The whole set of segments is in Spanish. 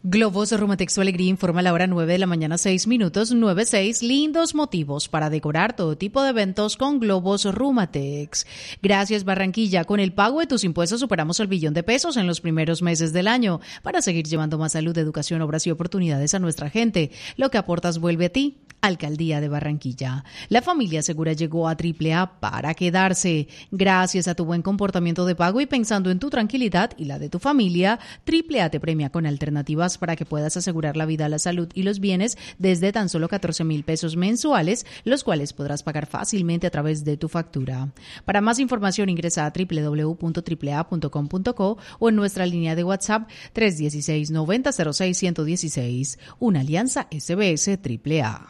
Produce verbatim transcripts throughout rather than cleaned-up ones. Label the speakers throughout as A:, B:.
A: Globos Rumatex, su alegría, informa a la hora nueve de la mañana, seis minutos, nueve seis. Lindos motivos para decorar todo tipo de eventos con Globos Rumatex. Gracias, Barranquilla. Con el pago de tus impuestos superamos el billón de pesos en los primeros meses del año para seguir llevando más salud, educación, obras y oportunidades a nuestra gente. Lo que aportas vuelve a ti. Alcaldía de Barranquilla. La familia segura llegó a Triple A para quedarse. Gracias a tu buen comportamiento de pago y pensando en tu tranquilidad y la de tu familia, Triple A te premia con alternativas para que puedas asegurar la vida, la salud y los bienes desde tan solo catorce mil pesos mensuales, los cuales podrás pagar fácilmente a través de tu factura. Para más información ingresa a doble u doble u doble u punto triple a punto com punto co o en nuestra línea de WhatsApp tres uno seis, nueve cero cero seis, uno uno seis. Una alianza S B S Triple A.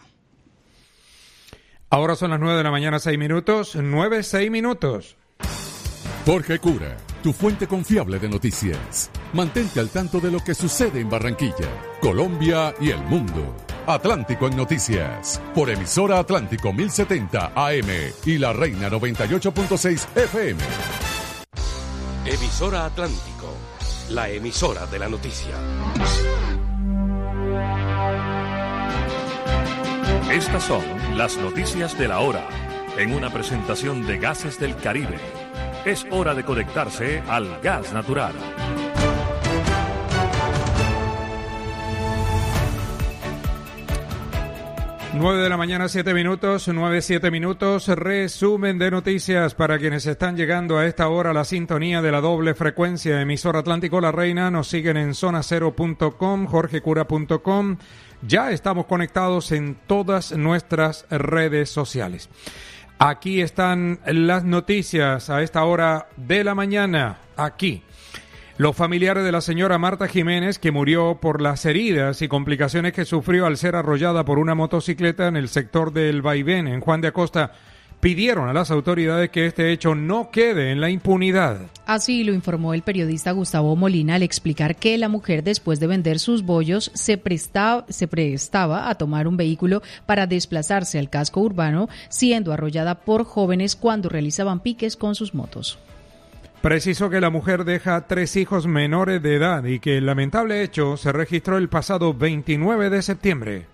B: Ahora son las nueve de la mañana, seis minutos, nueve, seis minutos.
C: Jorge Cura, tu fuente confiable de noticias. Mantente al tanto de lo que sucede en Barranquilla, Colombia y el mundo. Atlántico en Noticias, por emisora Atlántico mil setenta A M y La Reina noventa y ocho punto seis F M.
D: Emisora Atlántico, la emisora de la noticia.
E: Estas son las noticias de la hora, en una presentación de Gases del Caribe. Es hora de conectarse al gas natural.
B: nueve de la mañana, siete minutos, nueve, siete minutos, resumen de noticias para quienes están llegando a esta hora a la sintonía de la doble frecuencia, emisora Atlántico La Reina, nos siguen en zona cero punto com, jorge cura punto com, ya estamos conectados en todas nuestras redes sociales. Aquí están las noticias a esta hora de la mañana, aquí. Los familiares de la señora Marta Jiménez, que murió por las heridas y complicaciones que sufrió al ser arrollada por una motocicleta en el sector del Vaivén, en Juan de Acosta, pidieron a las autoridades que este hecho no quede en la impunidad.
A: Así lo informó el periodista Gustavo Molina al explicar que la mujer, después de vender sus bollos, se prestaba, se prestaba a tomar un vehículo para desplazarse al casco urbano, siendo arrollada por jóvenes cuando realizaban piques con sus motos.
B: Precisó que la mujer deja tres hijos menores de edad y que el lamentable hecho se registró el pasado veintinueve de septiembre.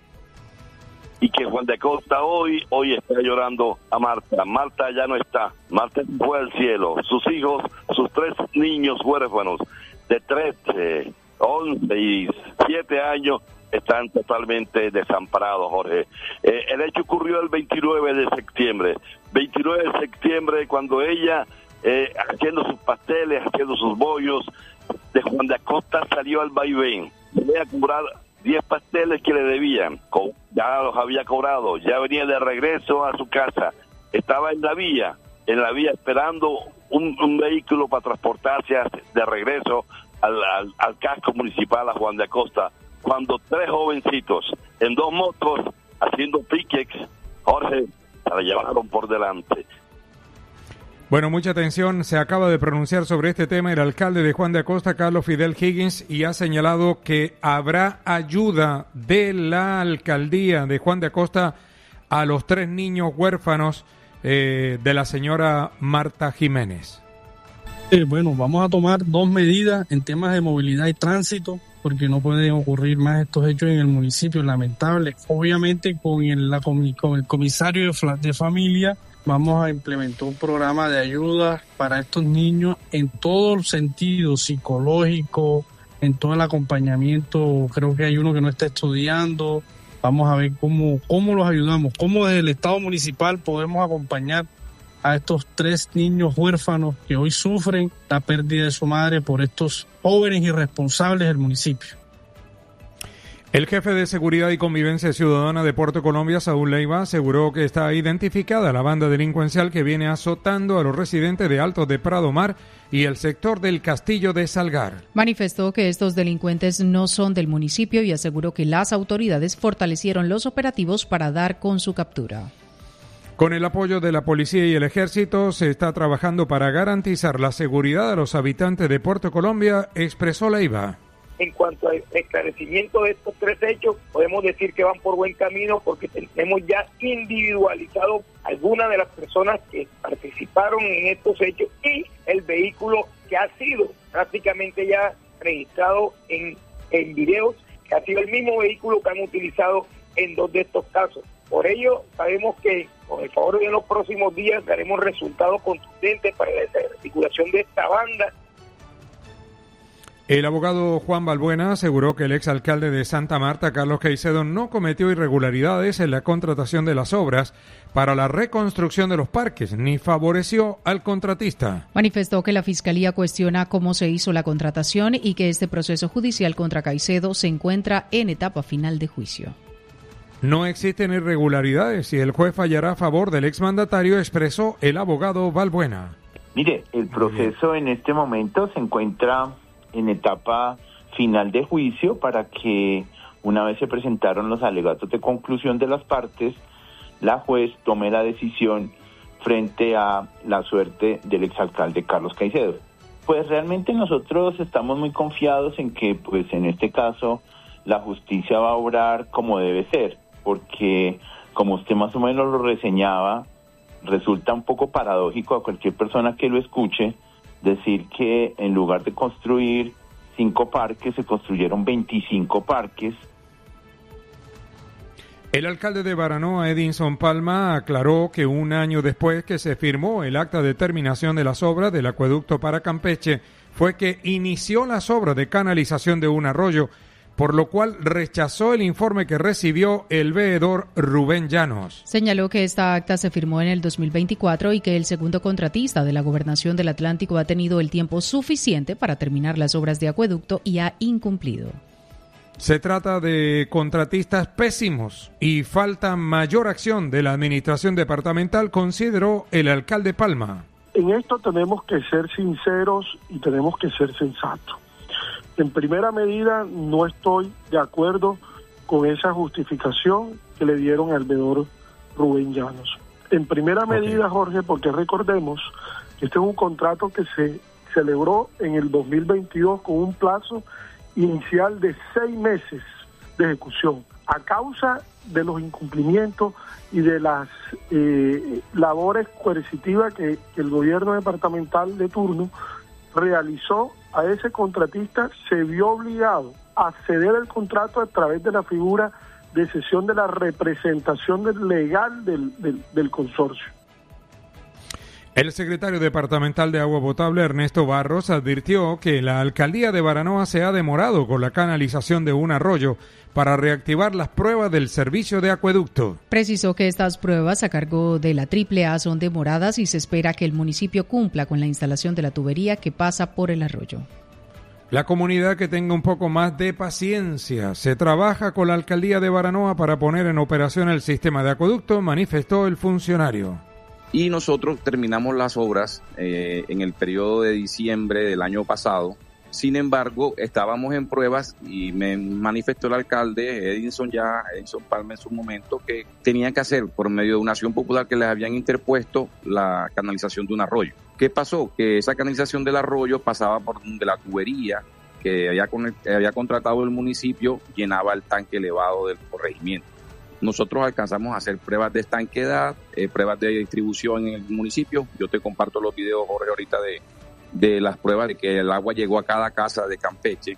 F: Y que Juan de Acosta hoy, hoy está llorando a Marta. Marta ya no está. Marta fue al cielo. Sus hijos, sus tres niños huérfanos de trece, once y siete años están totalmente desamparados, Jorge. Eh, el hecho ocurrió el veintinueve de septiembre. veintinueve de septiembre, cuando ella... Eh, haciendo sus pasteles, haciendo sus bollos, de Juan de Acosta salió al Vaivén. Venía a cobrar diez pasteles que le debían, ya los había cobrado, ya venía de regreso a su casa, estaba en la vía, en la vía esperando un, un vehículo para transportarse de regreso al, al, al casco municipal a Juan de Acosta, cuando tres jovencitos en dos motos haciendo piques, Jorge, se la llevaron por delante.
B: Bueno, mucha atención, se acaba de pronunciar sobre este tema el alcalde de Juan de Acosta, Carlos Fidel Higgins, y ha señalado que habrá ayuda de la alcaldía de Juan de Acosta a los tres niños huérfanos eh, de la señora Marta Jiménez.
G: Eh, bueno, vamos a tomar dos medidas en temas de movilidad y tránsito, porque no pueden ocurrir más estos hechos en el municipio, lamentable. Obviamente con el, la, con el comisario de, de familia, vamos a implementar un programa de ayuda para estos niños en todo el sentido psicológico, en todo el acompañamiento. Creo que hay uno que no está estudiando. Vamos a ver cómo, cómo los ayudamos, cómo desde el Estado municipal podemos acompañar a estos tres niños huérfanos que hoy sufren la pérdida de su madre por estos jóvenes irresponsables del municipio.
B: El jefe de Seguridad y Convivencia Ciudadana de Puerto Colombia, Saúl Leiva, aseguró que está identificada la banda delincuencial que viene azotando a los residentes de Altos de Prado Mar y el sector del Castillo de Salgar.
A: Manifestó que estos delincuentes no son del municipio y aseguró que las autoridades fortalecieron los operativos para dar con su captura.
B: Con el apoyo de la policía y el ejército se está trabajando para garantizar la seguridad de los habitantes de Puerto Colombia, expresó Leiva.
H: En cuanto al esclarecimiento de estos tres hechos, podemos decir que van por buen camino porque tenemos ya individualizado algunas de las personas que participaron en estos hechos y el vehículo que ha sido prácticamente ya registrado en, en videos que ha sido el mismo vehículo que han utilizado en dos de estos casos. Por ello, sabemos que con el favor de los próximos días daremos resultados contundentes para la desarticulación de esta banda.
B: El abogado Juan Balbuena aseguró que el exalcalde de Santa Marta, Carlos Caicedo, no cometió irregularidades en la contratación de las obras para la reconstrucción de los parques, ni favoreció al contratista.
A: Manifestó que la Fiscalía cuestiona cómo se hizo la contratación y que este proceso judicial contra Caicedo se encuentra en etapa final de juicio.
B: No existen irregularidades y el juez fallará a favor del exmandatario, expresó el abogado Balbuena.
I: Mire, el proceso en este momento se encuentra en etapa final de juicio para que, una vez se presentaron los alegatos de conclusión de las partes, la juez tome la decisión frente a la suerte del exalcalde Carlos Caicedo. Pues realmente nosotros estamos muy confiados en que, pues en este caso, la justicia va a obrar como debe ser, porque como usted más o menos lo reseñaba, resulta un poco paradójico a cualquier persona que lo escuche decir que en lugar de construir cinco parques, se construyeron veinticinco parques.
B: El alcalde de Baranoa, Edinson Palma, aclaró que un año después que se firmó el acta de terminación de las obras del acueducto para Campeche, fue que inició las obras de canalización de un arroyo, por lo cual rechazó el informe que recibió el veedor Rubén Llanos.
A: Señaló que esta acta se firmó en el dos mil veinticuatro y que el segundo contratista de la Gobernación del Atlántico ha tenido el tiempo suficiente para terminar las obras de acueducto y ha incumplido.
B: Se trata de contratistas pésimos y falta mayor acción de la administración departamental, consideró el alcalde Palma.
J: En esto tenemos que ser sinceros y tenemos que ser sensatos. En primera medida, no estoy de acuerdo con esa justificación que le dieron al veedor Rubén Llanos. En primera okay. medida, Jorge, porque recordemos que este es un contrato que se celebró en el dos mil veintidós con un plazo inicial de seis meses de ejecución. A causa de los incumplimientos y de las eh, labores coercitivas que, que el gobierno departamental de turno realizó a ese contratista, se vio obligado a ceder el contrato a través de la figura de cesión de la representación legal del, del, del consorcio.
B: El secretario departamental de Agua Potable, Ernesto Barros, advirtió que la alcaldía de Baranoa se ha demorado con la canalización de un arroyo para reactivar las pruebas del servicio de acueducto.
A: Precisó que estas pruebas a cargo de la Triple A son demoradas y se espera que el municipio cumpla con la instalación de la tubería que pasa por el arroyo.
B: La comunidad que tenga un poco más de paciencia. Se trabaja con la alcaldía de Baranoa para poner en operación el sistema de acueducto, manifestó el funcionario.
K: Y nosotros terminamos las obras eh, en el periodo de diciembre del año pasado. Sin embargo, estábamos en pruebas y me manifestó el alcalde Edinson ya, Edinson Palma en su momento, que tenían que hacer por medio de una acción popular que les habían interpuesto la canalización de un arroyo. ¿Qué pasó? Que esa canalización del arroyo pasaba por donde la tubería que había, con el, que había contratado el municipio llenaba el tanque elevado del corregimiento. Nosotros alcanzamos a hacer pruebas de estanquedad, eh, pruebas de distribución en el municipio. Yo te comparto los videos, Jorge, ahorita de, de las pruebas de que el agua llegó a cada casa de Campeche.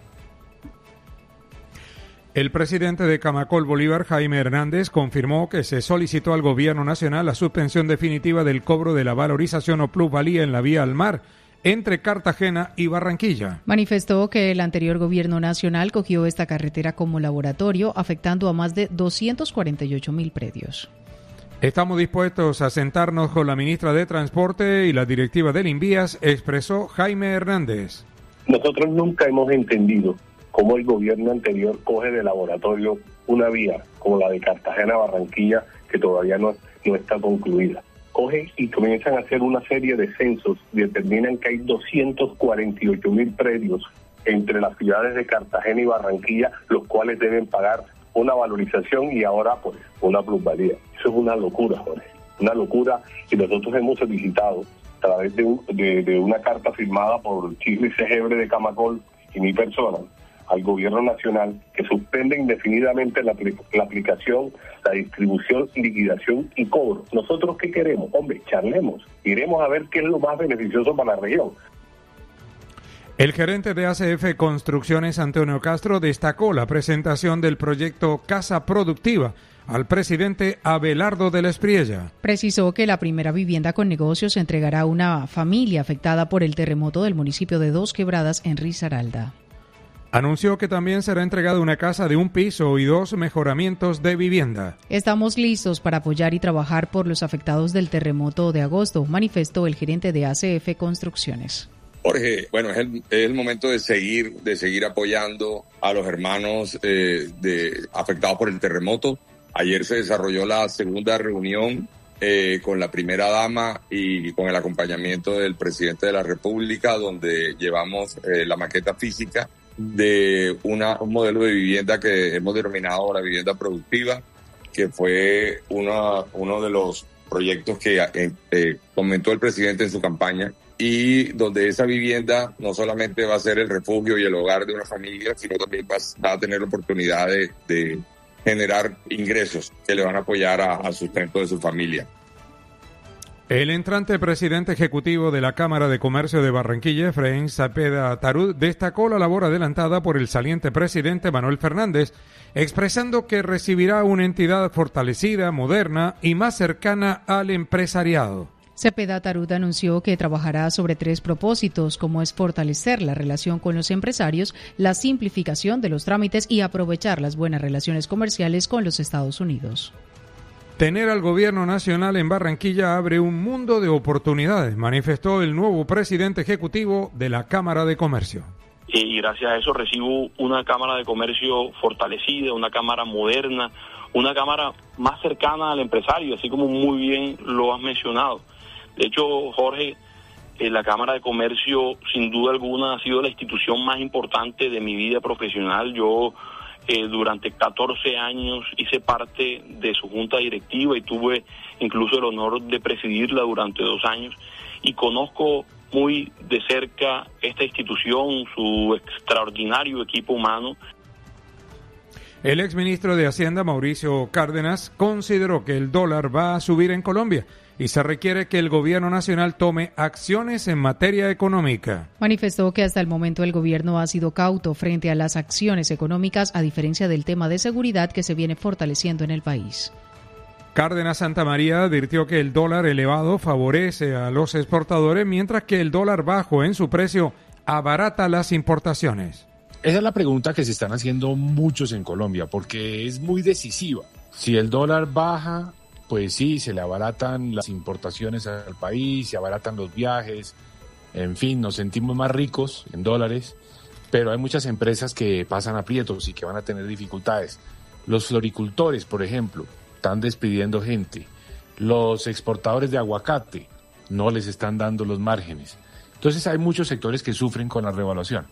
B: El presidente de Camacol Bolívar, Jaime Hernández, confirmó que se solicitó al gobierno nacional la suspensión definitiva del cobro de la valorización o plusvalía en la vía al mar entre Cartagena y Barranquilla.
A: Manifestó que el anterior gobierno nacional cogió esta carretera como laboratorio, afectando a más de doscientos cuarenta y ocho mil predios.
B: Estamos dispuestos a sentarnos con la ministra de Transporte y la directiva del Invías, expresó Jaime Hernández.
L: Nosotros nunca hemos entendido cómo el gobierno anterior coge de laboratorio una vía como la de Cartagena-Barranquilla que todavía no, no está concluida. Cogen y comienzan a hacer una serie de censos y determinan que hay doscientos cuarenta y ocho mil predios entre las ciudades de Cartagena y Barranquilla, los cuales deben pagar una valorización y ahora pues una plusvalía. Eso es una locura, Jorge, una locura, y nosotros hemos solicitado a través de, un, de, de una carta firmada por Chisle Segebre de Camacol y mi persona al gobierno nacional que suspende indefinidamente la, la aplicación, la distribución, liquidación y cobro. ¿Nosotros qué queremos? Hombre, charlemos, iremos a ver qué es lo más beneficioso para la región.
B: El gerente de A C F Construcciones, Antonio Castro, destacó la presentación del proyecto Casa Productiva al presidente Abelardo de la Espriella.
A: Precisó que la primera vivienda con negocios se entregará a una familia afectada por el terremoto del municipio de Dos Quebradas en Risaralda.
B: Anunció que también será entregada una casa de un piso y dos mejoramientos de vivienda.
A: Estamos listos para apoyar y trabajar por los afectados del terremoto de agosto, manifestó el gerente de A C F Construcciones.
M: Jorge, bueno, es el, es el momento de seguir, de seguir apoyando a los hermanos eh, de, afectados por el terremoto. Ayer se desarrolló la segunda reunión eh, con la primera dama y con el acompañamiento del presidente de la República, donde llevamos eh, la maqueta física de una, un modelo de vivienda que hemos denominado la vivienda productiva, que fue una, uno de los proyectos que eh, eh, comentó el presidente en su campaña, y donde esa vivienda no solamente va a ser el refugio y el hogar de una familia, sino también va, va a tener la oportunidad de, de generar ingresos que le van a apoyar a, al sustento de su familia.
B: El entrante presidente ejecutivo de la Cámara de Comercio de Barranquilla, Efraín Cepeda Tarud, destacó la labor adelantada por el saliente presidente Manuel Fernández, expresando que recibirá una entidad fortalecida, moderna y más cercana al empresariado.
A: Cepeda Tarud anunció que trabajará sobre tres propósitos, como es fortalecer la relación con los empresarios, la simplificación de los trámites y aprovechar las buenas relaciones comerciales con los Estados Unidos.
B: Tener al gobierno nacional en Barranquilla abre un mundo de oportunidades, manifestó el nuevo presidente ejecutivo de la Cámara de Comercio.
N: Y gracias a eso recibo una Cámara de Comercio fortalecida, una Cámara moderna, una Cámara más cercana al empresario, así como muy bien lo has mencionado. De hecho, Jorge, eh, la Cámara de Comercio, sin duda alguna, ha sido la institución más importante de mi vida profesional. Yo, eh, durante catorce años, hice parte de su junta directiva y tuve incluso el honor de presidirla durante dos años. Y conozco muy de cerca esta institución, su extraordinario equipo humano.
B: El exministro de Hacienda, Mauricio Cárdenas, consideró que el dólar va a subir en Colombia y se requiere que el gobierno nacional tome acciones en materia económica.
A: Manifestó que hasta el momento el gobierno ha sido cauto frente a las acciones económicas, a diferencia del tema de seguridad que se viene fortaleciendo en el país.
B: Cárdenas Santamaría advirtió que el dólar elevado favorece a los exportadores, mientras que el dólar bajo en su precio abarata las importaciones.
O: Esa es la pregunta que se están haciendo muchos en Colombia, porque es muy decisiva. Si el dólar baja, pues sí, se le abaratan las importaciones al país, se abaratan los viajes, en fin, nos sentimos más ricos en dólares, pero hay muchas empresas que pasan aprietos y que van a tener dificultades. Los floricultores, por ejemplo, están despidiendo gente. Los exportadores de aguacate no les están dando los márgenes. Entonces hay muchos sectores que sufren con la revaluación.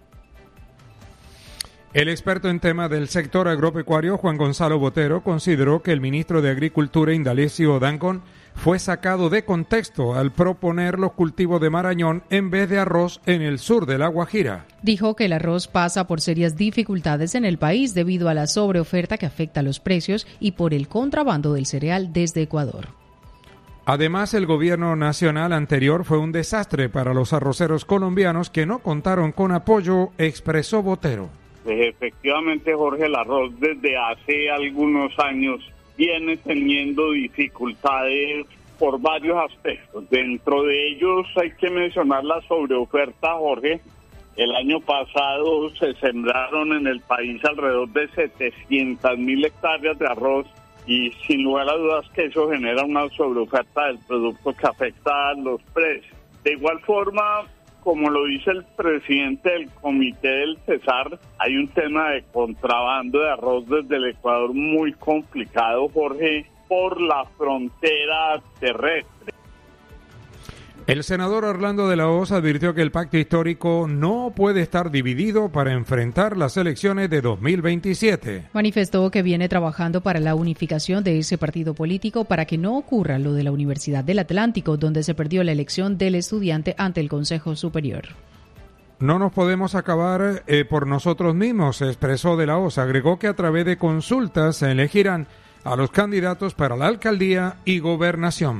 B: El experto en tema del sector agropecuario, Juan Gonzalo Botero, consideró que el ministro de Agricultura, Indalecio Dancon, fue sacado de contexto al proponer los cultivos de marañón en vez de arroz en el sur de La Guajira.
A: Dijo que el arroz pasa por serias dificultades en el país debido a la sobreoferta que afecta a los precios y por el contrabando del cereal desde Ecuador.
B: Además, el gobierno nacional anterior fue un desastre para los arroceros colombianos que no contaron con apoyo, expresó Botero.
P: Pues efectivamente, Jorge, el arroz desde hace algunos años viene teniendo dificultades por varios aspectos. Dentro de ellos hay que mencionar la sobreoferta, Jorge. El año pasado se sembraron en el país alrededor de setecientas mil hectáreas de arroz y sin lugar a dudas que eso genera una sobreoferta del producto que afecta a los precios. De igual forma, como lo dice el presidente del comité del Cesar, hay un tema de contrabando de arroz desde el Ecuador muy complicado, Jorge, por la frontera terrestre.
B: El senador Orlando de la Hoz advirtió que el pacto histórico no puede estar dividido para enfrentar las elecciones de dos mil veintisiete.
A: Manifestó que viene trabajando para la unificación de ese partido político para que no ocurra lo de la Universidad del Atlántico, donde se perdió la elección del estudiante ante el Consejo Superior.
B: No nos podemos acabar eh, por nosotros mismos, expresó de la Hoz. Agregó que a través de consultas se elegirán a los candidatos para la alcaldía y gobernación.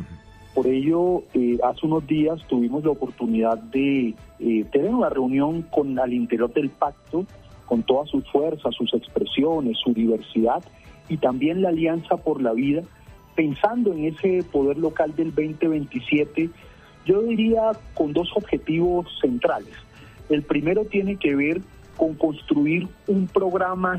Q: Por ello, eh, hace unos días tuvimos la oportunidad de eh, tener una reunión con al interior del pacto, con todas sus fuerzas, sus expresiones, su diversidad, y también la Alianza por la Vida, pensando en ese poder local del veinte veintisiete, yo diría con dos objetivos centrales. El primero tiene que ver con construir un programa